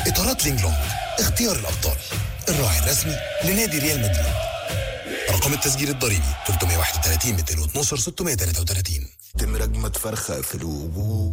إطارات لينجلونج، اختيار الأبطال، الراعي الرسمي لنادي ريال مدريد. رقم التسجيل الضريبي 331 212 633. تمرج ما تفرخق في الوجوه